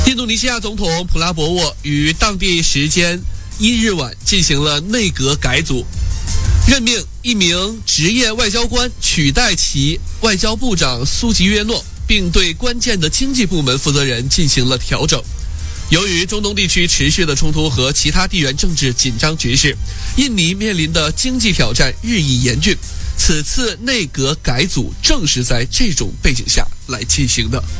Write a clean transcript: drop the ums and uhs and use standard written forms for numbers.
印度尼西亚总统普拉博沃于当地时间1日晚进行了内阁改组，任命一名职业外交官取代其外交部长苏吉约诺，并对关键的经济部门负责人进行了调整。由于中东地区持续的冲突和其他地缘政治紧张局势，印尼面临的经济挑战日益严峻。此次内阁改组正是在这种背景下来进行的。